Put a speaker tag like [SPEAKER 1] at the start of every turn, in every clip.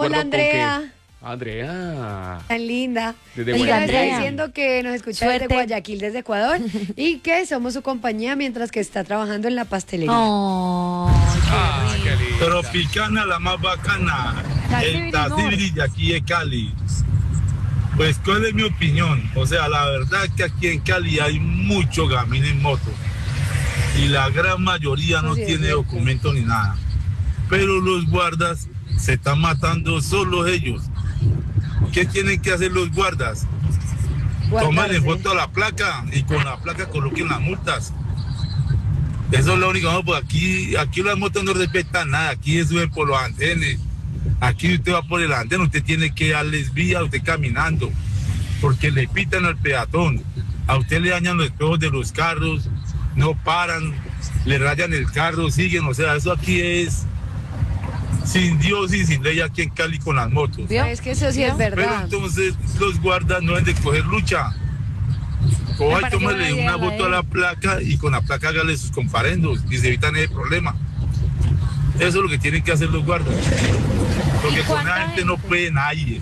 [SPEAKER 1] acuerdo
[SPEAKER 2] Hola,
[SPEAKER 1] con
[SPEAKER 2] Andrea.
[SPEAKER 1] qué. Andrea.
[SPEAKER 2] Tan linda.
[SPEAKER 1] Desde
[SPEAKER 2] Ella está
[SPEAKER 1] Guayaquil.
[SPEAKER 2] diciendo que nos escucha desde
[SPEAKER 3] Suerte.
[SPEAKER 2] Guayaquil, desde Ecuador, y que somos su compañía mientras que está trabajando en la pastelería.
[SPEAKER 3] Oh,
[SPEAKER 1] Qué linda.
[SPEAKER 4] Tropicana, la más bacana.
[SPEAKER 2] Tasibiri,
[SPEAKER 4] El Tasibiri de aquí de Cali. Pues, ¿cuál es mi opinión? O sea, la verdad que aquí en Cali hay mucho gamín en moto. Y la gran mayoría no
[SPEAKER 2] Sí, es
[SPEAKER 4] tiene
[SPEAKER 2] cierto.
[SPEAKER 4] documento ni nada. Pero los guardas se están matando solo ellos. ¿Qué tienen que hacer los guardas? Tómale
[SPEAKER 2] Guardarse.
[SPEAKER 4] foto a la placa y con la placa coloquen las multas. Eso es lo único, no, pues aquí las motos no respetan nada, aquí suben por los andenes, aquí usted va por el andén, usted tiene que darles vía, usted caminando, porque le pitan al peatón, a usted le dañan los espejos de los carros, no paran, le rayan el carro, siguen, o sea, eso aquí es sin Dios y sin ley aquí en Cali con las motos.
[SPEAKER 3] ¿Vio?
[SPEAKER 2] Es que eso sí es
[SPEAKER 4] Pero
[SPEAKER 2] verdad.
[SPEAKER 4] entonces los guardas no deben de coger lucha. Coja y
[SPEAKER 3] parece buena
[SPEAKER 4] tómale
[SPEAKER 3] idea
[SPEAKER 4] una
[SPEAKER 3] la
[SPEAKER 4] foto a
[SPEAKER 3] de
[SPEAKER 4] la
[SPEAKER 3] él.
[SPEAKER 4] placa y con la placa hágale sus comparendos y se evitan ese problema. Eso es lo que tienen que hacer los guardas. Porque con
[SPEAKER 3] cuánta
[SPEAKER 4] la gente no
[SPEAKER 3] gente?
[SPEAKER 4] puede nadie.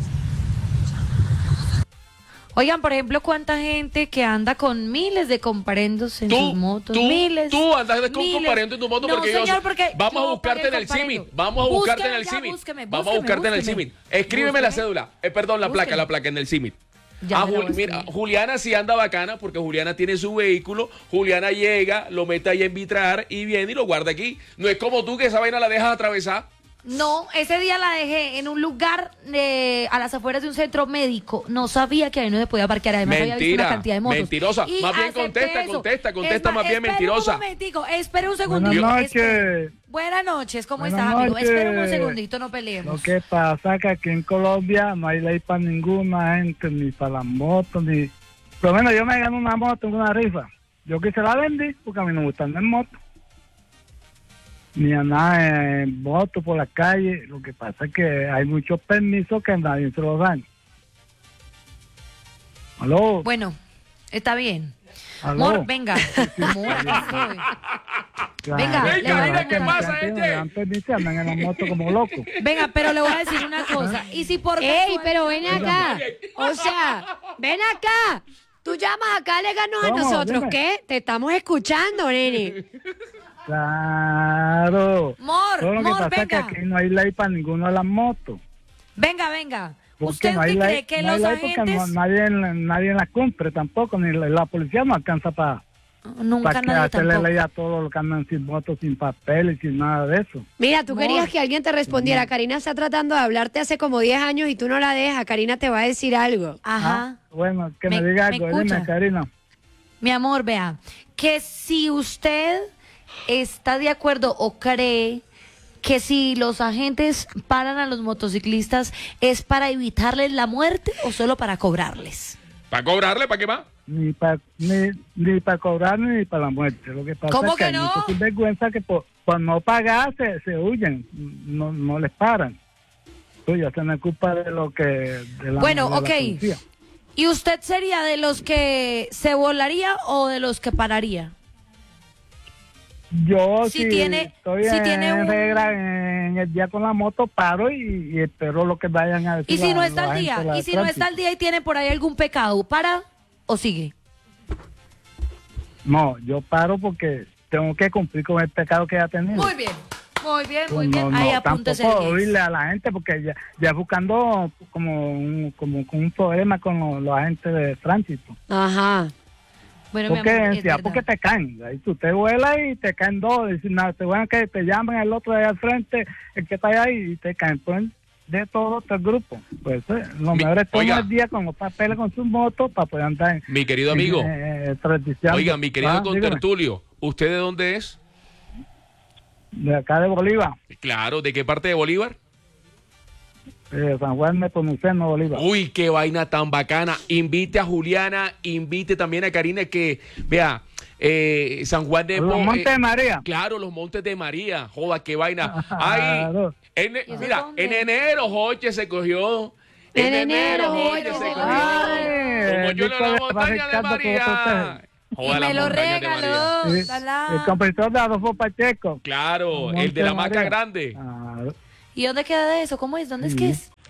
[SPEAKER 3] Oigan, por ejemplo, cuánta gente que anda con miles de comparendos en sus motos. Miles.
[SPEAKER 1] Tú andas con
[SPEAKER 3] miles.
[SPEAKER 1] comparendo en tu moto
[SPEAKER 3] No,
[SPEAKER 1] porque
[SPEAKER 3] señor, porque
[SPEAKER 1] vamos a
[SPEAKER 3] yo
[SPEAKER 1] buscarte
[SPEAKER 3] pagué
[SPEAKER 1] en el
[SPEAKER 3] comparendo.
[SPEAKER 1] CIMIT. Vamos a buscarte en el
[SPEAKER 3] Búsqueme,
[SPEAKER 1] CIMIT.
[SPEAKER 3] ya, búsqueme,
[SPEAKER 1] Vamos a buscarte en el
[SPEAKER 3] búsqueme.
[SPEAKER 1] CIMIT. Escríbeme la
[SPEAKER 3] Búsqueme.
[SPEAKER 1] cédula. Perdón, la
[SPEAKER 3] Búsqueme.
[SPEAKER 1] placa en el CIMIT.
[SPEAKER 3] Ya
[SPEAKER 1] Ah,
[SPEAKER 3] me la voy a
[SPEAKER 1] mira,
[SPEAKER 3] escribir.
[SPEAKER 1] Juliana sí anda bacana porque Juliana tiene su vehículo. Juliana llega, lo mete ahí en vitrar y viene y lo guarda aquí. No es como tú que esa vaina la dejas atravesar.
[SPEAKER 3] No, ese día la dejé en un lugar a las afueras de un centro médico. No sabía que ahí no se podía parquear. Además, había visto una
[SPEAKER 1] Mentira,
[SPEAKER 3] cantidad de motos.
[SPEAKER 1] mentirosa.
[SPEAKER 3] Y
[SPEAKER 1] Más bien
[SPEAKER 3] acepté
[SPEAKER 1] contesta,
[SPEAKER 3] eso.
[SPEAKER 1] contesta más bien
[SPEAKER 3] espere
[SPEAKER 1] mentirosa.
[SPEAKER 3] un momentico, espere un segundito.
[SPEAKER 5] Buenas
[SPEAKER 3] espere.
[SPEAKER 5] noches.
[SPEAKER 3] Buenas noches, ¿cómo
[SPEAKER 5] Buenas
[SPEAKER 3] estás, amigo?
[SPEAKER 5] noches.
[SPEAKER 3] Espera un segundito, no peleemos.
[SPEAKER 5] Lo que pasa es que aquí en Colombia no hay ley para ninguna gente, ni para las motos, ni... Por lo menos yo me gano una moto en una rifa. Yo que se la vendí porque a mí no me gustan las motos. Ni a nada en moto por la calle. Lo que pasa es que hay muchos permisos que nadie se los dan. ¿Aló?
[SPEAKER 3] Bueno, está bien.
[SPEAKER 5] ¿Aló?
[SPEAKER 3] Amor, venga. Amor, ¿qué fue?
[SPEAKER 5] Claro,
[SPEAKER 3] venga,
[SPEAKER 5] que
[SPEAKER 3] le voy a
[SPEAKER 5] la
[SPEAKER 3] decir
[SPEAKER 5] que
[SPEAKER 3] una
[SPEAKER 5] me
[SPEAKER 1] cosa.
[SPEAKER 5] canten, me dan permiso y andan en la moto como locos.
[SPEAKER 3] Venga, pero le voy a decir una cosa. Y si por
[SPEAKER 2] ¡Ey,
[SPEAKER 3] casualidad-
[SPEAKER 2] pero ven acá! O sea, ven acá. Tú llamas acá, léganos a
[SPEAKER 5] ¿Cómo?
[SPEAKER 2] nosotros.
[SPEAKER 5] Dime.
[SPEAKER 2] ¿Qué? Te estamos escuchando, nene.
[SPEAKER 5] Claro.
[SPEAKER 3] Mor,
[SPEAKER 5] Todo lo que
[SPEAKER 3] Mor,
[SPEAKER 5] pasa es que
[SPEAKER 3] venga.
[SPEAKER 5] aquí no hay ley para ninguna de las motos.
[SPEAKER 3] Venga.
[SPEAKER 5] Porque
[SPEAKER 3] ¿Usted
[SPEAKER 5] no hay
[SPEAKER 3] qué
[SPEAKER 5] ley,
[SPEAKER 3] cree que
[SPEAKER 5] no hay
[SPEAKER 3] los
[SPEAKER 5] ley porque
[SPEAKER 3] agentes
[SPEAKER 5] nadie la cumple tampoco, ni la policía no alcanza para
[SPEAKER 3] nunca
[SPEAKER 5] que
[SPEAKER 3] nadie
[SPEAKER 5] hacerle
[SPEAKER 3] tampoco?
[SPEAKER 5] ley a todos los que andan sin motos, sin papeles, sin nada de eso.
[SPEAKER 2] Mira, tú
[SPEAKER 3] Amor.
[SPEAKER 2] querías que alguien te respondiera. Karina está tratando de hablarte hace como 10 años y tú no la dejas. Karina te va a decir algo.
[SPEAKER 3] Ajá.
[SPEAKER 5] Bueno, que me
[SPEAKER 3] Me-
[SPEAKER 5] diga
[SPEAKER 3] me
[SPEAKER 5] algo,
[SPEAKER 3] escucha.
[SPEAKER 5] dime, Karina.
[SPEAKER 3] Mi amor, vea, que si usted está de acuerdo o cree que si los agentes paran a los motociclistas es para evitarles la muerte o solo para cobrarles.
[SPEAKER 1] ¿Para cobrarle? ¿Para qué más?
[SPEAKER 5] Ni para cobrar ni para la muerte. Lo que pasa
[SPEAKER 3] ¿Cómo
[SPEAKER 5] es que
[SPEAKER 3] que
[SPEAKER 5] hay
[SPEAKER 3] no?
[SPEAKER 5] muchos sinvergüenza que por no pagar se huyen, no les paran. Pues ya se me culpa de lo que... de la
[SPEAKER 3] Bueno,
[SPEAKER 5] de la
[SPEAKER 3] ok.
[SPEAKER 5] policía.
[SPEAKER 3] ¿Y usted sería de los que se volaría o de los que pararía?
[SPEAKER 5] Yo
[SPEAKER 3] Si
[SPEAKER 5] si
[SPEAKER 3] tiene-
[SPEAKER 5] estoy
[SPEAKER 3] si
[SPEAKER 5] en
[SPEAKER 3] tiene un-
[SPEAKER 5] regla en el día con la moto, paro y espero lo que vayan a decir.
[SPEAKER 3] Y si no
[SPEAKER 5] la-
[SPEAKER 3] está
[SPEAKER 5] los
[SPEAKER 3] al día,
[SPEAKER 5] agentes de
[SPEAKER 3] y si no está al
[SPEAKER 5] tránsito.
[SPEAKER 3] día y tiene por ahí algún pecado, ¿para o sigue?
[SPEAKER 5] No, yo paro porque tengo que cumplir con el pecado que ya tenido.
[SPEAKER 3] Muy bien, muy bien, muy
[SPEAKER 5] Pues
[SPEAKER 3] bien.
[SPEAKER 5] no,
[SPEAKER 3] Ahí
[SPEAKER 5] no,
[SPEAKER 3] apúntese
[SPEAKER 5] tampoco
[SPEAKER 3] el 10.
[SPEAKER 5] oírle a la gente porque ya buscando como un problema con los agentes de tránsito.
[SPEAKER 2] Ajá.
[SPEAKER 3] Bueno, mi
[SPEAKER 5] Porque,
[SPEAKER 3] amor, es
[SPEAKER 5] sí,
[SPEAKER 3] verdad.
[SPEAKER 5] porque te caen. Ahí tú te vuelas y te caen dos. Y si nada, te van que te llaman el otro de allá al frente, el que está ahí, y te caen. Pues de todo el grupo. Pues lo mejor es
[SPEAKER 1] oiga.
[SPEAKER 5] tomar el día con los papeles con sus motos para poder andar
[SPEAKER 1] Mi querido amigo.
[SPEAKER 5] tradicionando.
[SPEAKER 1] Oiga, mi querido
[SPEAKER 5] Dígame.
[SPEAKER 1] contertulio, ¿usted de dónde es?
[SPEAKER 5] De acá de Bolívar,
[SPEAKER 1] Claro, ¿de qué parte de Bolívar?
[SPEAKER 5] de San Juan de Pomuceno, Bolívar.
[SPEAKER 1] Uy, qué vaina tan bacana. Invite a Juliana, invite también a Karina que, vea, San Juan de...
[SPEAKER 5] Los Montes de María.
[SPEAKER 1] Claro, los Montes de María. Joda, qué vaina. Ahí,
[SPEAKER 5] Claro.
[SPEAKER 3] eso
[SPEAKER 1] mira,
[SPEAKER 3] dónde?
[SPEAKER 1] en enero Joche se cogió.
[SPEAKER 2] En enero,
[SPEAKER 1] Joche
[SPEAKER 2] Joche
[SPEAKER 1] se
[SPEAKER 2] se
[SPEAKER 1] cogió.
[SPEAKER 5] Ay,
[SPEAKER 1] Como yo en
[SPEAKER 5] disco
[SPEAKER 1] la
[SPEAKER 5] de
[SPEAKER 1] montaña de
[SPEAKER 5] Ricardo
[SPEAKER 1] María.
[SPEAKER 5] Protege.
[SPEAKER 1] Joda,
[SPEAKER 3] Y
[SPEAKER 1] las
[SPEAKER 3] me lo
[SPEAKER 1] montañas de María.
[SPEAKER 3] regaló.
[SPEAKER 5] Sí, el compositor de Adolfo Pacheco.
[SPEAKER 1] Claro,
[SPEAKER 5] Monte
[SPEAKER 1] el de la
[SPEAKER 5] de
[SPEAKER 1] Maca
[SPEAKER 5] María.
[SPEAKER 1] Grande.
[SPEAKER 5] Claro.
[SPEAKER 3] ¿Y dónde queda de eso? ¿Cómo es? ¿Dónde es que es?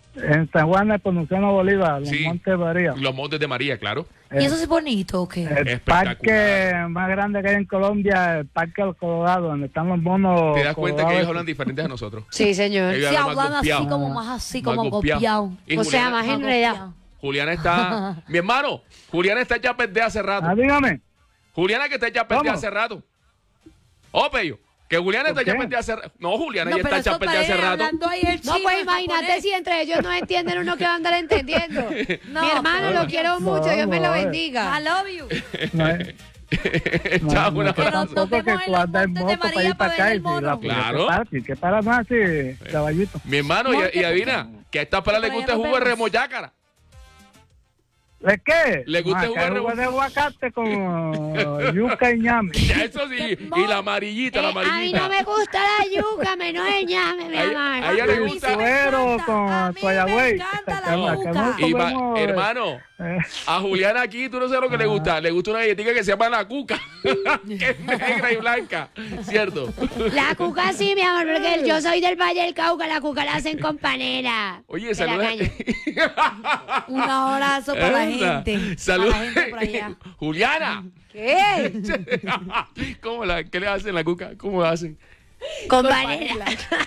[SPEAKER 5] En San Juan de Ponciano Bolívar, los
[SPEAKER 1] Sí.
[SPEAKER 5] Montes María.
[SPEAKER 1] Los Montes de María, claro.
[SPEAKER 3] ¿Y eso es bonito o qué?
[SPEAKER 5] El
[SPEAKER 1] Espectacular.
[SPEAKER 5] parque más grande que hay en Colombia, el Parque del Colorado, donde están los monos.
[SPEAKER 1] Te das cuenta que
[SPEAKER 5] colorados.
[SPEAKER 1] ellos hablan diferentes a nosotros.
[SPEAKER 2] Sí, señor.
[SPEAKER 1] Ellos
[SPEAKER 3] Sí,
[SPEAKER 1] hablan más
[SPEAKER 3] hablan así
[SPEAKER 1] golpeado.
[SPEAKER 3] como más así,
[SPEAKER 1] Más
[SPEAKER 3] como
[SPEAKER 1] golpeado.
[SPEAKER 3] copiado.
[SPEAKER 1] Y
[SPEAKER 2] O sea, más
[SPEAKER 3] Más
[SPEAKER 2] enredado.
[SPEAKER 3] copiado.
[SPEAKER 1] Juliana está... Mi hermano, Juliana está ya perdida hace rato.
[SPEAKER 5] Ah, dígame.
[SPEAKER 1] Juliana que está ya perdida
[SPEAKER 5] ¿Cómo?
[SPEAKER 1] hace rato. Oh, Pello, que Juliana está
[SPEAKER 5] ¿Por
[SPEAKER 1] ya
[SPEAKER 5] qué?
[SPEAKER 1] perdida hace rato. No, Juliana
[SPEAKER 3] No,
[SPEAKER 1] ya
[SPEAKER 3] pero
[SPEAKER 1] está ya
[SPEAKER 3] esto
[SPEAKER 1] perdida hace
[SPEAKER 3] parece
[SPEAKER 1] rato.
[SPEAKER 3] hablando ahí el
[SPEAKER 2] No,
[SPEAKER 3] chino,
[SPEAKER 2] pues
[SPEAKER 3] el
[SPEAKER 2] imagínate
[SPEAKER 3] japonés.
[SPEAKER 2] si entre ellos no entienden, uno que va a andar entendiendo.
[SPEAKER 3] No,
[SPEAKER 2] Mi hermano lo quiero mucho, Dios me lo
[SPEAKER 5] no,
[SPEAKER 2] bendiga.
[SPEAKER 3] I love you.
[SPEAKER 5] No,
[SPEAKER 1] Chao, un
[SPEAKER 5] no,
[SPEAKER 3] Que nos
[SPEAKER 1] abrazo.
[SPEAKER 3] nos
[SPEAKER 5] porque
[SPEAKER 3] vemos en
[SPEAKER 5] tú
[SPEAKER 3] los
[SPEAKER 5] andas en
[SPEAKER 3] Montes de
[SPEAKER 5] moto para
[SPEAKER 3] María
[SPEAKER 5] ir para
[SPEAKER 3] para
[SPEAKER 5] acá
[SPEAKER 3] ver
[SPEAKER 5] y
[SPEAKER 3] el mono.
[SPEAKER 1] Claro.
[SPEAKER 5] ¿Qué para más, caballito?
[SPEAKER 1] Mi hermano y adivina, que a esta pala le
[SPEAKER 3] Por allá
[SPEAKER 1] gusta el
[SPEAKER 3] nos
[SPEAKER 1] jugo de
[SPEAKER 3] vemos.
[SPEAKER 1] remoyácara.
[SPEAKER 5] ¿De qué?
[SPEAKER 1] ¿Le gusta
[SPEAKER 5] Acá
[SPEAKER 1] jugar
[SPEAKER 5] jugo de aguacate con yuca y ñame.
[SPEAKER 1] Eso sí, y la amarillita, la
[SPEAKER 2] A mí
[SPEAKER 1] amarillita.
[SPEAKER 2] no me gusta la yuca, menos el ñame, mi
[SPEAKER 1] A
[SPEAKER 2] amor.
[SPEAKER 1] ella le
[SPEAKER 5] Y
[SPEAKER 1] gusta.
[SPEAKER 5] suero
[SPEAKER 3] a
[SPEAKER 5] con
[SPEAKER 3] mí
[SPEAKER 5] Guayagüey.
[SPEAKER 3] me encanta la
[SPEAKER 5] Acá
[SPEAKER 3] yuca.
[SPEAKER 5] no
[SPEAKER 1] Y
[SPEAKER 5] comemos,
[SPEAKER 1] hermano,
[SPEAKER 5] eh,
[SPEAKER 1] a Juliana aquí, tú no sabes lo que le gusta. Le gusta una galletita que se llama la cuca, que es negra y blanca, ¿cierto?
[SPEAKER 2] La cuca sí, mi amor, porque yo soy del Valle del Cauca, la cuca la hacen con panera.
[SPEAKER 1] Oye,
[SPEAKER 2] De la
[SPEAKER 1] saluda.
[SPEAKER 2] caña.
[SPEAKER 3] Un abrazo para la
[SPEAKER 1] Anda,
[SPEAKER 3] gente.
[SPEAKER 1] saluda.
[SPEAKER 3] Para la gente por allá.
[SPEAKER 1] Juliana.
[SPEAKER 2] ¿Qué?
[SPEAKER 1] ¿Qué le hacen la cuca? ¿Cómo la hacen?
[SPEAKER 2] Con panera.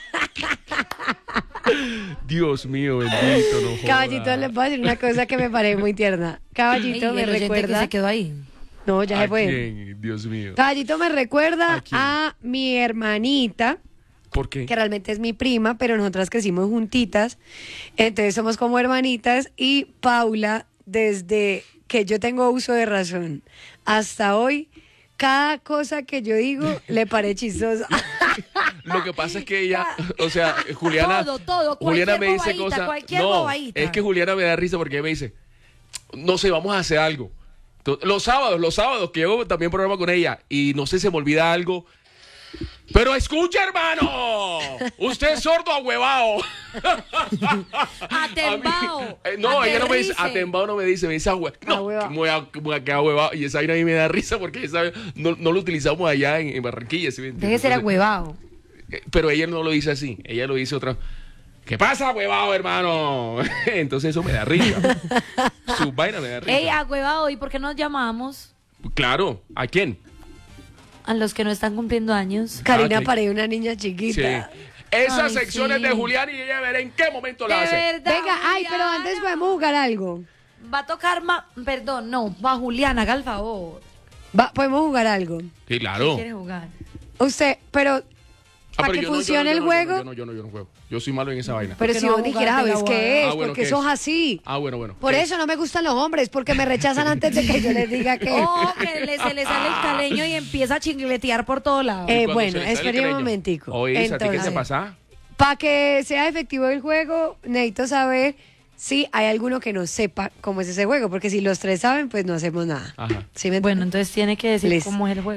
[SPEAKER 1] Dios mío, bendito, no jodas.
[SPEAKER 2] Caballito, les voy a decir una cosa que me parece muy tierna. Caballito
[SPEAKER 3] Ey,
[SPEAKER 2] me
[SPEAKER 3] el oyente que
[SPEAKER 2] recuerda.
[SPEAKER 3] se quedó ahí.
[SPEAKER 2] No, ya
[SPEAKER 1] ¿A
[SPEAKER 2] se fue.
[SPEAKER 1] quién? Dios mío.
[SPEAKER 2] Caballito me recuerda
[SPEAKER 1] ¿A quién?
[SPEAKER 2] a mi hermanita,
[SPEAKER 1] ¿Por qué?
[SPEAKER 2] que realmente es mi prima, pero nosotras crecimos juntitas. Entonces somos como hermanitas. Y Paula, desde que yo tengo uso de razón hasta hoy, cada cosa que yo digo le parece chistosa.
[SPEAKER 1] Lo que pasa es que ella, o sea, Juliana,
[SPEAKER 3] Todo,
[SPEAKER 1] Juliana me dice
[SPEAKER 3] cualquier bobadita,
[SPEAKER 1] cosas.
[SPEAKER 3] cualquier
[SPEAKER 1] No,
[SPEAKER 3] bobadita.
[SPEAKER 1] es que Juliana me da risa porque ella me dice, no sé, vamos a hacer algo. Los sábados que yo también programa con ella y no sé, se me olvida algo. Pero escucha, hermano, usted es sordo ahuevado.
[SPEAKER 3] Atembao.
[SPEAKER 1] No, ella no me dice,
[SPEAKER 3] Aterrice.
[SPEAKER 1] atembao no me dice no,
[SPEAKER 2] Ahuevao.
[SPEAKER 1] me voy a quedar ahuevado. Y esa vaina a mí me da risa porque esa, no lo utilizamos allá en Barranquilla. ¿Sí me entiendes?
[SPEAKER 3] Deje de ser
[SPEAKER 1] Entonces,
[SPEAKER 3] agüevado.
[SPEAKER 1] pero ella no lo dice así, ella lo dice otra. ¿Qué pasa, huevado, hermano? Entonces eso me da risa. Su vaina me da risa.
[SPEAKER 3] Ey, agüevado, ¿y por qué nos llamamos?
[SPEAKER 1] Claro, ¿a quién?
[SPEAKER 3] A los que no están cumpliendo años.
[SPEAKER 2] Karina
[SPEAKER 1] ok.
[SPEAKER 2] parece una niña
[SPEAKER 1] Sí.
[SPEAKER 2] chiquita.
[SPEAKER 1] Esas
[SPEAKER 3] Ay,
[SPEAKER 1] secciones
[SPEAKER 3] sí.
[SPEAKER 1] de Julián y ella verá en qué momento la
[SPEAKER 3] De
[SPEAKER 1] hace.
[SPEAKER 3] verdad.
[SPEAKER 2] Venga, ay, pero antes
[SPEAKER 3] Juliana.
[SPEAKER 2] podemos jugar algo.
[SPEAKER 3] Va a tocar perdón, no, va Juliana, haga el favor.
[SPEAKER 2] Podemos jugar algo.
[SPEAKER 1] Sí, claro.
[SPEAKER 3] ¿Quiere jugar?
[SPEAKER 2] Usted, pero para
[SPEAKER 1] pero
[SPEAKER 2] que
[SPEAKER 1] yo no,
[SPEAKER 2] funcione
[SPEAKER 1] yo
[SPEAKER 2] el
[SPEAKER 1] no,
[SPEAKER 2] juego.
[SPEAKER 1] Yo no juego. Yo soy malo en esa vaina.
[SPEAKER 2] Pero
[SPEAKER 3] ¿Por qué
[SPEAKER 2] si
[SPEAKER 3] no
[SPEAKER 2] vos
[SPEAKER 3] va a
[SPEAKER 2] dijeras,
[SPEAKER 3] jugar de
[SPEAKER 2] ¿sabes
[SPEAKER 3] la
[SPEAKER 2] qué es?
[SPEAKER 1] Ah, bueno,
[SPEAKER 2] Porque
[SPEAKER 1] ¿qué
[SPEAKER 2] sos
[SPEAKER 1] es?
[SPEAKER 2] así.
[SPEAKER 1] Ah, bueno.
[SPEAKER 2] Por
[SPEAKER 1] ¿Qué?
[SPEAKER 2] eso no me gustan los hombres, porque me rechazan antes de que yo les diga que.
[SPEAKER 3] Oh, que se le sale el caleño y empieza a chingletear por todos lados.
[SPEAKER 1] Y cuando
[SPEAKER 2] bueno,
[SPEAKER 1] se le sale el
[SPEAKER 2] espere un
[SPEAKER 1] caleño.
[SPEAKER 2] momentico.
[SPEAKER 1] Oye, ¿a ti qué te
[SPEAKER 2] Entonces,
[SPEAKER 1] pasa?
[SPEAKER 2] para que sea efectivo el juego, necesito saber si hay alguno que no sepa cómo es ese juego, porque si los tres saben, pues no hacemos nada.
[SPEAKER 1] Ajá.
[SPEAKER 2] ¿Sí me
[SPEAKER 3] Bueno,
[SPEAKER 2] entienden?
[SPEAKER 3] entonces tiene que decir
[SPEAKER 2] Listo.
[SPEAKER 3] cómo es el juego.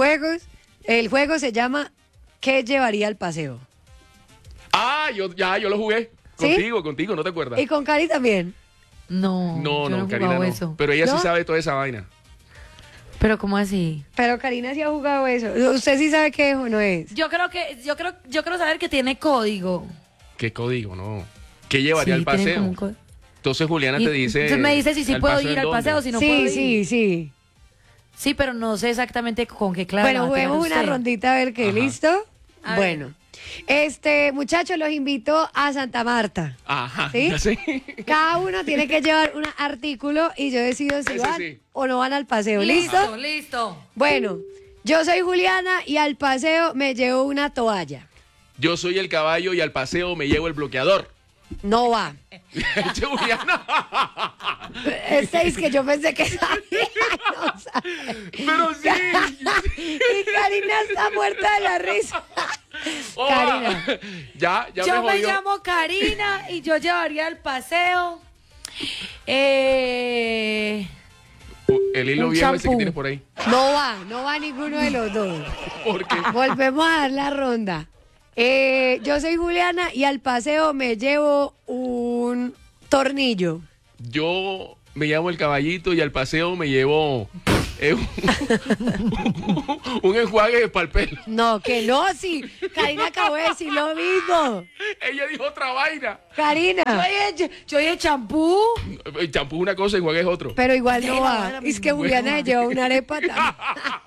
[SPEAKER 2] El juego se llama ¿Qué llevaría al paseo?
[SPEAKER 1] Ah, yo lo jugué.
[SPEAKER 2] ¿Sí?
[SPEAKER 1] Contigo, ¿no te acuerdas?
[SPEAKER 2] Y con Cari también.
[SPEAKER 3] No,
[SPEAKER 1] No,
[SPEAKER 3] yo no he
[SPEAKER 1] Karina
[SPEAKER 3] jugado
[SPEAKER 1] no.
[SPEAKER 3] eso.
[SPEAKER 1] Pero ella
[SPEAKER 2] ¿No?
[SPEAKER 1] sí sabe toda esa vaina.
[SPEAKER 3] Pero ¿cómo así?
[SPEAKER 2] Pero Karina sí ha jugado eso. ¿Usted sí sabe qué es o no es?
[SPEAKER 3] Yo quiero saber que tiene código.
[SPEAKER 1] ¿Qué código, no? ¿Qué llevaría
[SPEAKER 3] Sí,
[SPEAKER 1] al
[SPEAKER 3] tiene
[SPEAKER 1] paseo?
[SPEAKER 3] como un código.
[SPEAKER 1] Entonces Juliana
[SPEAKER 3] Y-
[SPEAKER 1] te dice.
[SPEAKER 3] entonces me dice si sí
[SPEAKER 1] ¿al
[SPEAKER 3] puedo
[SPEAKER 1] paseo
[SPEAKER 3] ir
[SPEAKER 1] en
[SPEAKER 3] al
[SPEAKER 1] dónde?
[SPEAKER 3] paseo, si no puedo ir.
[SPEAKER 2] Sí.
[SPEAKER 3] Sí, pero no sé exactamente con qué clave.
[SPEAKER 2] Bueno,
[SPEAKER 3] va a tirar
[SPEAKER 2] juguemos una
[SPEAKER 3] usted.
[SPEAKER 2] rondita a ver qué,
[SPEAKER 1] Ajá.
[SPEAKER 2] ¿listo?
[SPEAKER 3] A
[SPEAKER 2] Bueno. Muchachos, los invito a Santa Marta.
[SPEAKER 1] Ajá,
[SPEAKER 2] ¿Sí?
[SPEAKER 1] ya sé.
[SPEAKER 2] Cada uno tiene que llevar un artículo y yo decido si
[SPEAKER 1] Ese
[SPEAKER 2] van
[SPEAKER 1] sí.
[SPEAKER 2] o no van al paseo. ¿Listo?
[SPEAKER 3] Listo.
[SPEAKER 2] Bueno, yo soy Juliana y al paseo me llevo una toalla.
[SPEAKER 1] Yo soy el caballo y al paseo me llevo el bloqueador.
[SPEAKER 2] No va.
[SPEAKER 1] Che, Juliana.
[SPEAKER 2] Es que yo pensé que sabía. No sabe.
[SPEAKER 1] Pero sí.
[SPEAKER 2] Y Karina está muerta de la risa.
[SPEAKER 1] Oh,
[SPEAKER 2] Karina.
[SPEAKER 1] Ya
[SPEAKER 3] Yo me
[SPEAKER 1] jodió.
[SPEAKER 3] llamo Karina y yo llevaría al paseo.
[SPEAKER 1] El hilo
[SPEAKER 3] un
[SPEAKER 1] viejo ese que
[SPEAKER 3] champú.
[SPEAKER 1] tienes por ahí.
[SPEAKER 2] No va ninguno de los dos.
[SPEAKER 1] ¿Por qué?
[SPEAKER 2] Volvemos a dar la ronda. Yo soy Juliana y al paseo me llevo un tornillo.
[SPEAKER 1] Yo me llamo el caballito y al paseo me llevo un enjuague para el pelo.
[SPEAKER 2] No, que no, sí. Karina acabó de decir lo mismo.
[SPEAKER 1] Ella dijo otra vaina.
[SPEAKER 2] Karina.
[SPEAKER 3] Yo dije champú.
[SPEAKER 1] El champú es una cosa, enjuague es otro.
[SPEAKER 2] Pero igual no
[SPEAKER 3] Sí,
[SPEAKER 2] va.
[SPEAKER 3] no,
[SPEAKER 2] Es que Juliana se llevó una arepa también.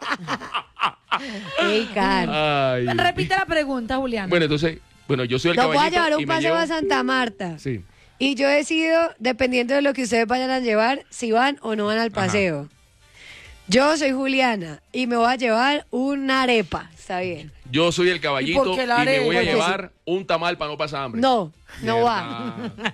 [SPEAKER 2] Ey, Karen.
[SPEAKER 1] Ay.
[SPEAKER 3] Repite la pregunta, Julián.
[SPEAKER 1] Bueno, entonces, yo soy el
[SPEAKER 2] Nos voy a
[SPEAKER 1] caballito
[SPEAKER 2] llevar a
[SPEAKER 1] y
[SPEAKER 2] un
[SPEAKER 1] me
[SPEAKER 2] paseo
[SPEAKER 1] llevo...
[SPEAKER 2] a Santa Marta.
[SPEAKER 1] Sí.
[SPEAKER 2] Y yo decido, dependiendo de lo que ustedes vayan a llevar, si van o no van al paseo. Yo soy Juliana y me voy a llevar una arepa. Está bien.
[SPEAKER 1] Yo soy el caballito
[SPEAKER 3] por qué
[SPEAKER 1] y
[SPEAKER 3] la
[SPEAKER 1] me voy a
[SPEAKER 3] arepa?
[SPEAKER 1] llevar un tamal para no pasar hambre.
[SPEAKER 2] No, no va.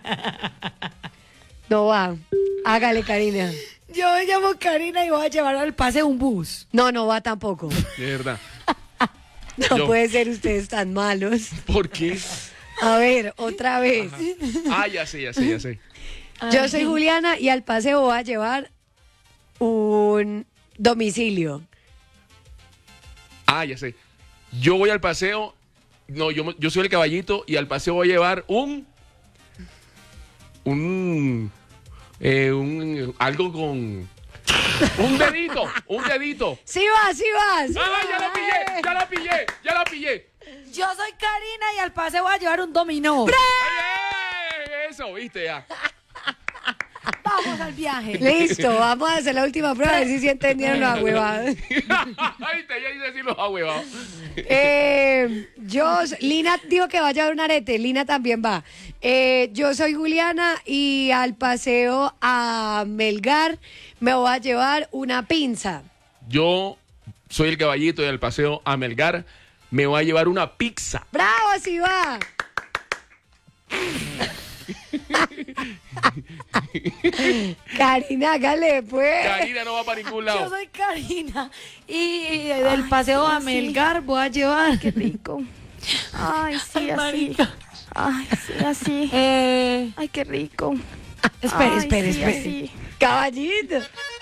[SPEAKER 2] No va. Hágale, Karina.
[SPEAKER 3] Yo me llamo Karina y voy a llevar al paseo un bus.
[SPEAKER 2] No, no va tampoco.
[SPEAKER 1] De verdad.
[SPEAKER 2] No
[SPEAKER 1] Yo.
[SPEAKER 2] puede ser ustedes tan malos.
[SPEAKER 1] ¿Por qué?
[SPEAKER 2] A ver, otra vez.
[SPEAKER 1] Ah, ya sé.
[SPEAKER 2] Yo soy Juliana y al paseo voy a llevar un domicilio.
[SPEAKER 1] Ah, ya sé. Yo voy al paseo. No, yo soy el caballito y al paseo voy a llevar algo con un dedito.
[SPEAKER 2] Sí vas, sí vas.
[SPEAKER 1] ¡Ah, ya lo pillé!
[SPEAKER 3] Yo soy Karina y al paseo voy a llevar un dominó.
[SPEAKER 1] ¡Ey! Eso, viste ya.
[SPEAKER 3] Vamos al viaje.
[SPEAKER 2] Listo, vamos a hacer la última prueba a ver si sí entendieron los ahuevados.
[SPEAKER 1] Viste, ya hice decir los ahuevados.
[SPEAKER 2] Lina dijo que va a llevar un arete, Lina también va. Yo soy Juliana y al paseo a Melgar me voy a llevar una pinza.
[SPEAKER 1] Yo soy el caballito y al paseo a Melgar me voy a llevar una pizza.
[SPEAKER 2] ¡Bravo, así va! Karina, hágale pues.
[SPEAKER 1] Karina no va para ningún
[SPEAKER 3] Yo
[SPEAKER 1] lado.
[SPEAKER 3] soy Karina y del paseo a Melgar voy a llevar.
[SPEAKER 6] Qué rico. Ay, sí, así.
[SPEAKER 3] Marica.
[SPEAKER 6] Ay, sí, así. Ay, qué rico.
[SPEAKER 2] Espere,
[SPEAKER 6] Ay,
[SPEAKER 2] espere,
[SPEAKER 6] sí,
[SPEAKER 2] espere.
[SPEAKER 6] así.
[SPEAKER 2] Caballito.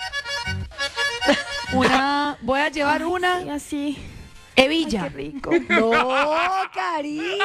[SPEAKER 3] Voy a llevar
[SPEAKER 6] Y
[SPEAKER 3] una
[SPEAKER 6] así. Ay, qué
[SPEAKER 3] hebilla.
[SPEAKER 6] rico.
[SPEAKER 2] No, Karina.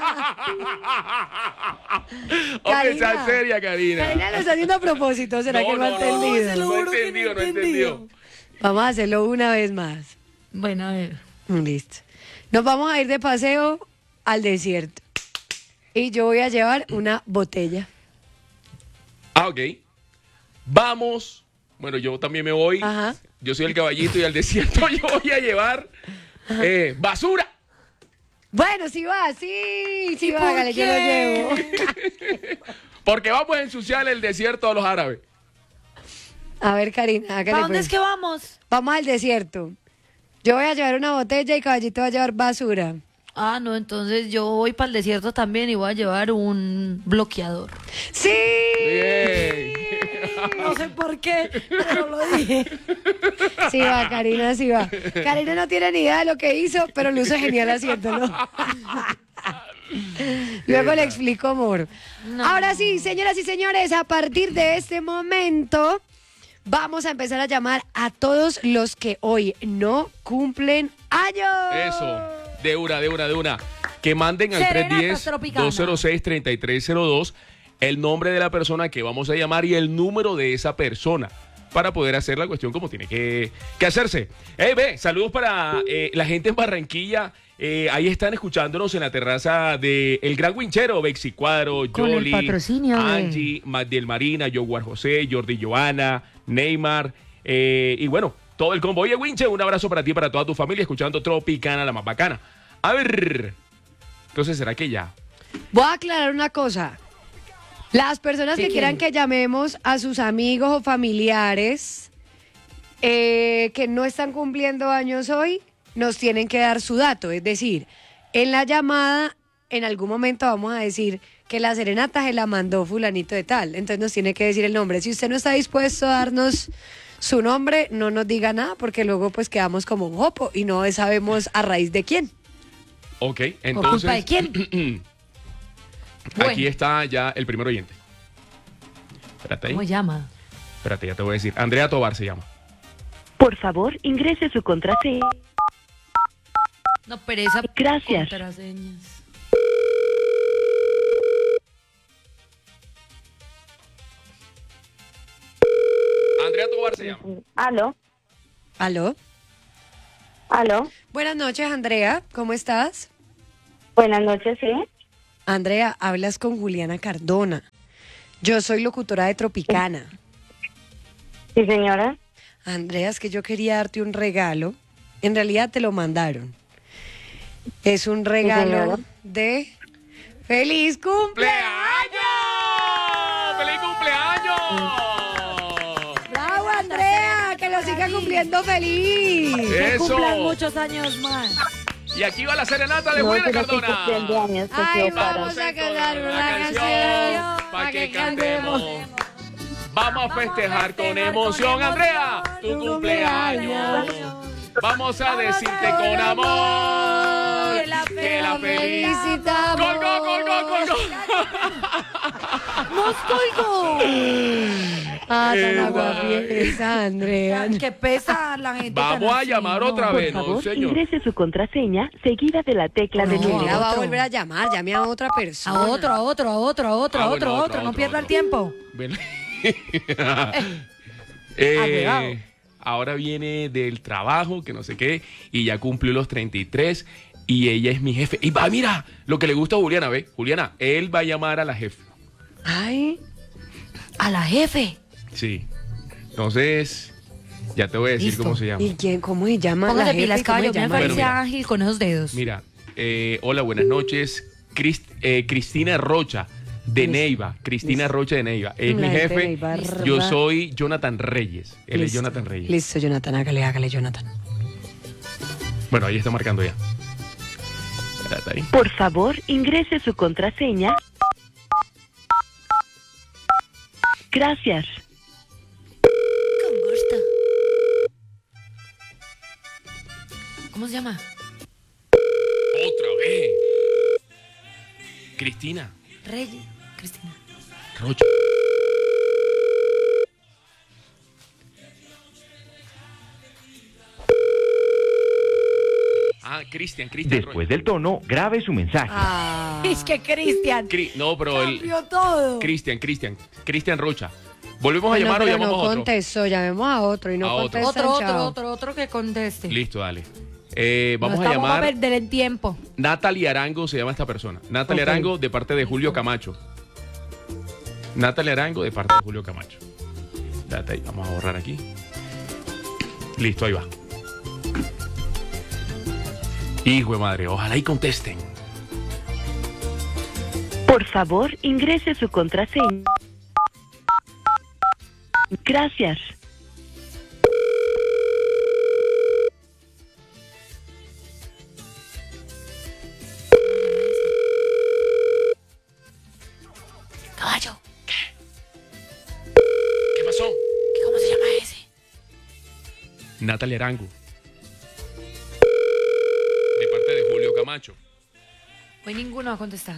[SPEAKER 1] Hombre, sea
[SPEAKER 2] Karina.
[SPEAKER 1] seria, Karina.
[SPEAKER 2] Karina lo está haciendo a propósito, ¿será que no ha entendido?
[SPEAKER 3] se lo
[SPEAKER 1] No he
[SPEAKER 3] juro que no he
[SPEAKER 1] entendido, no he
[SPEAKER 3] entendido.
[SPEAKER 1] entendido.
[SPEAKER 2] Vamos a hacerlo una vez más.
[SPEAKER 3] Bueno, a ver.
[SPEAKER 2] Listo. Nos vamos a ir de paseo al desierto. Y yo voy a llevar una botella.
[SPEAKER 1] Ah, ok. Vamos. Bueno, yo también me voy.
[SPEAKER 2] Ajá.
[SPEAKER 1] Yo soy el caballito y al desierto yo voy a llevar basura.
[SPEAKER 2] Bueno, sí va, sí
[SPEAKER 3] ¿Y
[SPEAKER 2] va,
[SPEAKER 3] por
[SPEAKER 2] hágale, yo lo
[SPEAKER 3] qué?
[SPEAKER 2] llevo.
[SPEAKER 1] Porque vamos a ensuciar el desierto a los árabes.
[SPEAKER 2] A ver, Karina, hágale
[SPEAKER 3] ¿Para dónde
[SPEAKER 2] pues.
[SPEAKER 3] es que vamos?
[SPEAKER 2] Vamos al desierto. Yo voy a llevar una botella y Caballito va a llevar basura.
[SPEAKER 3] Ah, no, entonces yo voy para el desierto también y voy a llevar un bloqueador.
[SPEAKER 2] ¡Sí!
[SPEAKER 1] Bien.
[SPEAKER 3] No sé por qué, pero lo dije.
[SPEAKER 2] Sí va, Karina, sí va. Karina no tiene ni idea de lo que hizo, pero lo hizo genial haciéndolo. Luego le explico, amor. Ahora sí, señoras y señores, a partir de este momento vamos a empezar a llamar a todos los que hoy no cumplen años.
[SPEAKER 1] Eso. De una. Que manden al
[SPEAKER 3] Serenatas tropicanas.
[SPEAKER 1] 310-206-3302 el nombre de la persona que vamos a llamar y el número de esa persona para poder hacer la cuestión como tiene que hacerse. Saludos para la gente en Barranquilla. Ahí están escuchándonos en la terraza de El Gran Winchero, Bexi Cuadro,
[SPEAKER 3] Con el
[SPEAKER 1] Yoli,
[SPEAKER 3] patrocinio de-
[SPEAKER 1] Angie, Magdiel Marina, Yoguar José, Jordi Joana, Neymar, y bueno, todo el combo. Oye, Winche, un abrazo para ti y para toda tu familia, escuchando Tropicana, la más bacana. A ver, entonces, ¿será que ya?
[SPEAKER 2] Voy a aclarar una cosa. Las personas
[SPEAKER 3] ¿Qué
[SPEAKER 2] que quieran
[SPEAKER 3] quieren?
[SPEAKER 2] que llamemos a sus amigos o familiares que no están cumpliendo años hoy, nos tienen que dar su dato. Es decir, en la llamada, en algún momento vamos a decir que la serenata se la mandó fulanito de tal. Entonces nos tiene que decir el nombre. Si usted no está dispuesto a darnos su nombre, no nos diga nada, porque luego pues quedamos como un jopo y no sabemos a raíz de quién.
[SPEAKER 1] Ok,
[SPEAKER 3] ¿Por
[SPEAKER 1] entonces...
[SPEAKER 3] culpa de quién?
[SPEAKER 1] Aquí está ya el primer oyente. Espérate ahí.
[SPEAKER 3] ¿Cómo llama?
[SPEAKER 1] Espérate, ya te voy a decir. Andrea Tobar se llama.
[SPEAKER 7] Por favor, ingrese su contraseña.
[SPEAKER 3] No, pero esa
[SPEAKER 7] Gracias.
[SPEAKER 3] contraseñas.
[SPEAKER 1] Andrea Tobar se llama.
[SPEAKER 7] ¿Aló?
[SPEAKER 2] ¿Aló?
[SPEAKER 8] Aló,
[SPEAKER 2] Buenas noches, Andrea. ¿Cómo estás?
[SPEAKER 8] buenas noches, sí.
[SPEAKER 2] Andrea, hablas con Juliana Cardona. Yo soy locutora de Tropicana.
[SPEAKER 8] Sí, señora.
[SPEAKER 2] Andrea, es que yo quería darte un regalo. En realidad te lo mandaron. Es un regalo
[SPEAKER 8] señora.
[SPEAKER 2] de ¡Feliz cumpleaños!
[SPEAKER 1] ¡Feliz cumpleaños!
[SPEAKER 2] ¡Bravo, Andrea! ¡Que lo siga cumpliendo feliz!
[SPEAKER 3] Que
[SPEAKER 1] Eso.
[SPEAKER 3] cumplan muchos años más.
[SPEAKER 1] Y aquí va la serenata de
[SPEAKER 8] No,
[SPEAKER 1] Juliana
[SPEAKER 8] pero estoy
[SPEAKER 1] Cardona.
[SPEAKER 8] cumpliendo años, se
[SPEAKER 2] ¡Ay,
[SPEAKER 8] equivocaron.
[SPEAKER 2] vamos a cantar una canción
[SPEAKER 1] para que cantemos! Vamos a festejar con emoción, Andrea, tu cumpleaños. Vamos a decirte con amor que la
[SPEAKER 2] felicitamos.
[SPEAKER 1] ¡Gol, gol, gol, gol, gol, gol!
[SPEAKER 3] ¡Nos colgó!
[SPEAKER 2] Ah, tan aguafiesa, Andrea.
[SPEAKER 3] Que pesa la gente.
[SPEAKER 1] Vamos
[SPEAKER 3] tan
[SPEAKER 1] a
[SPEAKER 3] así,
[SPEAKER 1] llamar
[SPEAKER 3] ¿no?
[SPEAKER 1] otra
[SPEAKER 7] Por
[SPEAKER 1] vez, ¿no,
[SPEAKER 7] favor,
[SPEAKER 1] señor?
[SPEAKER 7] ingrese su contraseña seguida de la tecla de
[SPEAKER 3] No,
[SPEAKER 7] número.
[SPEAKER 2] La va a
[SPEAKER 3] otro.
[SPEAKER 2] volver a llamar, llame a otra persona.
[SPEAKER 3] A otro, a otro, a otro, a otro,
[SPEAKER 1] Ah,
[SPEAKER 3] a
[SPEAKER 1] bueno,
[SPEAKER 3] otro,
[SPEAKER 1] otro,
[SPEAKER 3] no
[SPEAKER 1] otro,
[SPEAKER 3] pierda
[SPEAKER 1] otro.
[SPEAKER 3] el tiempo.
[SPEAKER 1] Ven.
[SPEAKER 3] Agregado.
[SPEAKER 1] Ahora viene del trabajo, que no sé qué, y ya cumplió los 33, y ella es mi jefe. Y va, mira, lo que le gusta a Juliana, ¿ve? Juliana, él va a llamar a la jefe.
[SPEAKER 2] Ay,
[SPEAKER 3] A la jefe.
[SPEAKER 1] Sí. Entonces, ya te voy a decir
[SPEAKER 3] Listo.
[SPEAKER 1] cómo se llama.
[SPEAKER 2] ¿y quién, cómo se llama la
[SPEAKER 3] Póngase
[SPEAKER 2] jefe?
[SPEAKER 3] pilas,
[SPEAKER 2] ¿Cómo se
[SPEAKER 3] caballo. Me
[SPEAKER 2] llama?
[SPEAKER 3] parece
[SPEAKER 1] Bueno, mira.
[SPEAKER 3] ágil con esos dedos.
[SPEAKER 1] Mira, hola, buenas noches. Cristina Rocha de
[SPEAKER 2] Listo.
[SPEAKER 1] Neiva. Cristina
[SPEAKER 2] Listo.
[SPEAKER 1] Rocha de Neiva. Es
[SPEAKER 2] La
[SPEAKER 1] mi
[SPEAKER 2] gente de
[SPEAKER 1] jefe.
[SPEAKER 2] Neiva.
[SPEAKER 1] Yo soy Jonathan Reyes. Él es
[SPEAKER 2] Listo.
[SPEAKER 1] Jonathan Reyes.
[SPEAKER 2] Listo, Jonathan, hágale, Jonathan.
[SPEAKER 1] Bueno, ahí está marcando ya. Espérate ahí.
[SPEAKER 7] Por favor, ingrese su contraseña. Gracias.
[SPEAKER 3] Con gusto. ¿Cómo se llama?
[SPEAKER 1] Otra vez. Cristina
[SPEAKER 3] Reyes. Cristina.
[SPEAKER 1] Rocha. Ah, Cristian
[SPEAKER 9] Después del tono, grabe su mensaje.
[SPEAKER 2] Ah,
[SPEAKER 3] Es que Cristian.
[SPEAKER 1] No, pero el
[SPEAKER 3] Cambió todo.
[SPEAKER 1] Cristian Rocha. ¿Volvemos a
[SPEAKER 2] bueno,
[SPEAKER 1] llamar o
[SPEAKER 2] pero
[SPEAKER 1] llamamos
[SPEAKER 2] no
[SPEAKER 1] a otro?
[SPEAKER 2] contestó, llamemos a otro y no
[SPEAKER 1] A otro.
[SPEAKER 2] contesta, chao.
[SPEAKER 3] Otro que conteste.
[SPEAKER 1] Listo, dale. Vamos
[SPEAKER 3] No
[SPEAKER 1] a
[SPEAKER 3] estamos
[SPEAKER 1] llamar.
[SPEAKER 3] a perder el tiempo.
[SPEAKER 1] Natalie Arango se llama esta persona. Natalie
[SPEAKER 2] Ok.
[SPEAKER 1] Arango de parte de Julio Camacho. Natalie Arango de parte de Julio Camacho. Date ahí, vamos a borrar aquí. Listo, ahí va. Hijo de madre, ojalá y contesten.
[SPEAKER 7] Por favor, ingrese su contraseña. Gracias.
[SPEAKER 3] Caballo.
[SPEAKER 1] ¿Qué pasó?
[SPEAKER 3] ¿Cómo se llama ese?
[SPEAKER 1] Natalie Arango. De parte de Julio Camacho.
[SPEAKER 3] Hoy ninguno va a contestar.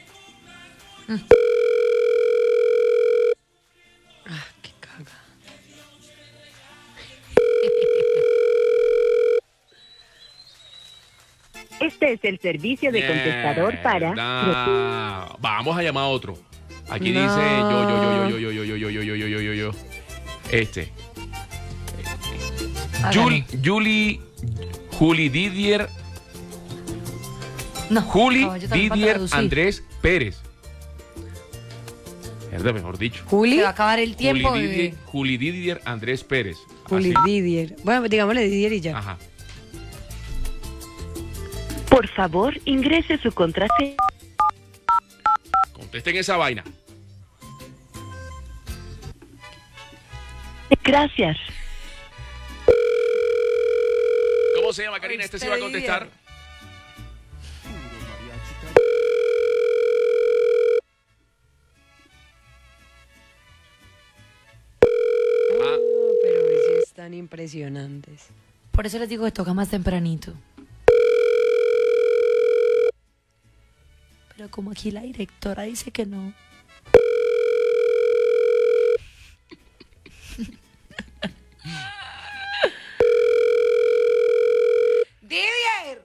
[SPEAKER 2] Ah, qué caga.
[SPEAKER 7] Este es el servicio de contestador para...
[SPEAKER 1] Mierda. Vamos a llamar a otro. Aquí
[SPEAKER 2] No.
[SPEAKER 1] dice yo. Este. Juli Didier.
[SPEAKER 3] No.
[SPEAKER 1] Juli
[SPEAKER 3] caballo, también para
[SPEAKER 1] Didier
[SPEAKER 3] traducir.
[SPEAKER 1] Andrés Pérez. Mierda, mejor dicho.
[SPEAKER 2] Juli,
[SPEAKER 3] Se va a acabar el tiempo. bebé.
[SPEAKER 1] Juli Didier Andrés Pérez.
[SPEAKER 2] Juli
[SPEAKER 1] Así.
[SPEAKER 2] Didier. Bueno, digámosle Didier y ya.
[SPEAKER 1] Ajá.
[SPEAKER 7] Por favor, ingrese su contraseña.
[SPEAKER 1] Contesten esa vaina.
[SPEAKER 7] Gracias.
[SPEAKER 1] ¿Cómo se llama, Karina? Este sí va a contestar. Ah,
[SPEAKER 2] Pero hoy sí están impresionantes.
[SPEAKER 3] Por eso les digo que toca más tempranito. Pero como aquí la directora dice que no. ¡Didier!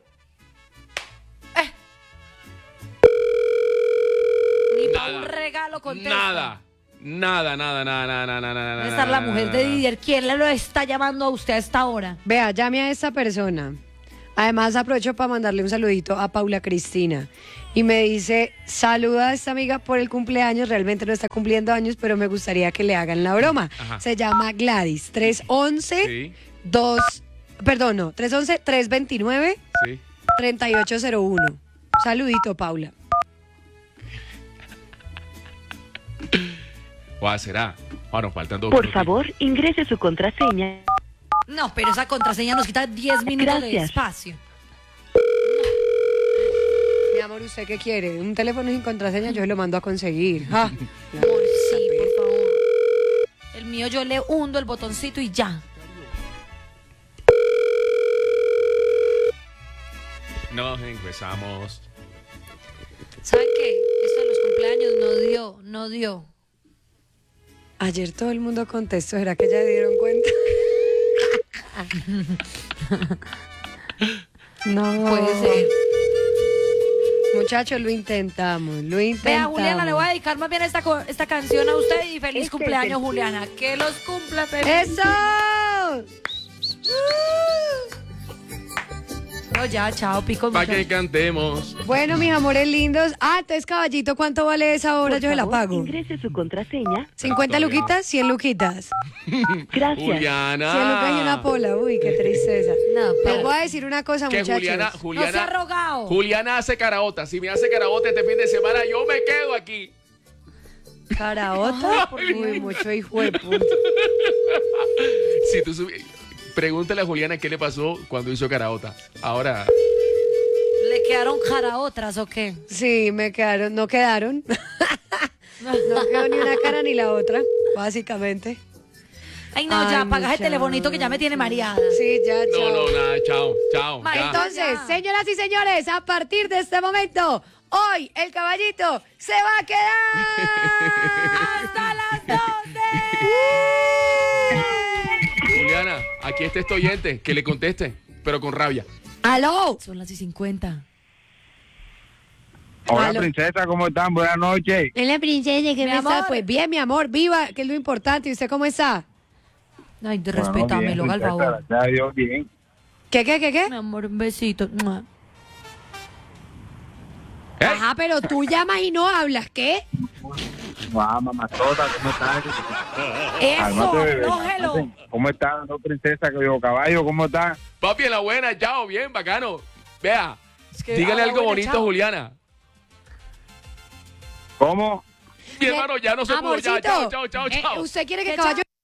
[SPEAKER 3] Ni para
[SPEAKER 1] Nada.
[SPEAKER 3] un regalo contesta.
[SPEAKER 1] nada. Nada.
[SPEAKER 3] Debe estar la mujer de Didier. ¿Quién le lo está llamando a usted a esta hora?
[SPEAKER 2] Vea, llame a esta persona. Además, aprovecho para mandarle un saludito a Paula Cristina. Y me dice, saluda a esta amiga por el cumpleaños. Realmente no está cumpliendo años, pero me gustaría que le hagan la broma.
[SPEAKER 1] Ajá.
[SPEAKER 2] Se llama Gladys. 311
[SPEAKER 1] Sí.
[SPEAKER 2] 329
[SPEAKER 1] Sí.
[SPEAKER 2] 3801. Saludito, Paula.
[SPEAKER 1] ¿Será? Nos faltan 2
[SPEAKER 7] Por
[SPEAKER 1] minutos.
[SPEAKER 7] favor, ingrese su contraseña.
[SPEAKER 3] No, pero esa contraseña nos quita 10 minutos de
[SPEAKER 7] Gracias.
[SPEAKER 3] espacio.
[SPEAKER 2] Mi amor, ¿usted qué quiere? Un teléfono sin contraseña, yo se lo mando a conseguir. Ah,
[SPEAKER 3] Amor, sí, por favor. El mío yo le hundo el botoncito y ya.
[SPEAKER 1] Nos empezamos.
[SPEAKER 3] ¿Saben qué? Esto de los cumpleaños no dio.
[SPEAKER 2] Ayer todo el mundo contestó, ¿será que ya dieron cuenta? No.
[SPEAKER 3] Puede ser.
[SPEAKER 2] Muchachos, lo intentamos.
[SPEAKER 3] Vea, Juliana, le voy a dedicar más bien esta canción a usted y feliz
[SPEAKER 7] Este
[SPEAKER 3] cumpleaños,
[SPEAKER 7] es el-
[SPEAKER 3] Juliana. Que los cumpla feliz.
[SPEAKER 2] ¡Eso!
[SPEAKER 3] No, ya, chao, pico.
[SPEAKER 1] Para que
[SPEAKER 3] muchachos.
[SPEAKER 1] cantemos.
[SPEAKER 2] Bueno, mis amores lindos. Entonces, caballito, ¿cuánto vale esa hora?
[SPEAKER 7] Por
[SPEAKER 2] Yo se la
[SPEAKER 7] favor,
[SPEAKER 2] pago.
[SPEAKER 7] Ingrese su contraseña.
[SPEAKER 2] 50 luquitas, 100 luquitas.
[SPEAKER 7] Gracias.
[SPEAKER 1] Juliana.
[SPEAKER 2] 100 lucas y una pola. Uy, qué tristeza.
[SPEAKER 3] No,
[SPEAKER 2] Les
[SPEAKER 3] pero
[SPEAKER 2] voy a decir una cosa,
[SPEAKER 1] Que
[SPEAKER 2] muchachos.
[SPEAKER 3] no se ha rogado.
[SPEAKER 1] Juliana hace caraota. Si me hace caraota este fin de semana, yo me quedo aquí.
[SPEAKER 2] ¿Caraota? Uy, mucho hijo de puta.
[SPEAKER 1] Si tú pregúntale a Juliana qué le pasó cuando hizo caraota. Ahora.
[SPEAKER 3] ¿Le quedaron cara otras o qué?
[SPEAKER 2] Sí, me quedaron, no quedaron. No quedó ni una cara ni la otra, básicamente.
[SPEAKER 3] Ay, no,
[SPEAKER 2] Ay,
[SPEAKER 3] ya, apagas el
[SPEAKER 2] muchacho.
[SPEAKER 3] telefonito que ya me tiene mareada.
[SPEAKER 2] Sí, ya, chao.
[SPEAKER 1] No, nada, chao. Ya.
[SPEAKER 2] Entonces,
[SPEAKER 3] Ya.
[SPEAKER 2] señoras y señores, a partir de este momento, hoy el caballito se va a quedar
[SPEAKER 3] ¡Hasta las 12!
[SPEAKER 1] Juliana, aquí está este oyente, que le conteste, pero con rabia.
[SPEAKER 2] ¡Aló!
[SPEAKER 3] Son las 50.
[SPEAKER 5] Hola,
[SPEAKER 2] Aló.
[SPEAKER 5] princesa, ¿cómo están? Buenas noches.
[SPEAKER 2] Hola, princesa, ¿qué
[SPEAKER 3] Mi
[SPEAKER 2] me está?
[SPEAKER 3] amor.
[SPEAKER 2] Pues bien, mi amor, viva, que es lo importante. ¿Y usted cómo está?
[SPEAKER 3] Ay,
[SPEAKER 5] Bueno,
[SPEAKER 3] respétamelo,
[SPEAKER 5] bien,
[SPEAKER 3] al
[SPEAKER 5] princesa,
[SPEAKER 3] favor.
[SPEAKER 5] gracias a Dios, bien.
[SPEAKER 2] ¿Qué?
[SPEAKER 3] Mi amor, un besito. ¡Mua!
[SPEAKER 1] ¡Ey!
[SPEAKER 2] Ajá, pero tú llamas y no hablas, ¿qué?
[SPEAKER 5] Mamazota, ¿cómo estás?
[SPEAKER 3] ¡Eso!
[SPEAKER 5] Cálmate, bebé,
[SPEAKER 3] ¡Alójelo!
[SPEAKER 5] cálmate. ¿Cómo estás, no, princesa? Que yo, caballo, ¿cómo estás?
[SPEAKER 1] Papi, en la buena, chao, bien, bacano. Vea,
[SPEAKER 3] que
[SPEAKER 1] dígale
[SPEAKER 3] a la
[SPEAKER 1] algo
[SPEAKER 3] buena,
[SPEAKER 1] bonito,
[SPEAKER 3] chao.
[SPEAKER 1] Juliana.
[SPEAKER 5] ¿Cómo?
[SPEAKER 1] Mi hermano, ya no se pudo. Ya,
[SPEAKER 2] Amorcito,
[SPEAKER 1] chao.
[SPEAKER 2] ¿usted quiere que
[SPEAKER 3] ¿Qué,
[SPEAKER 2] caballo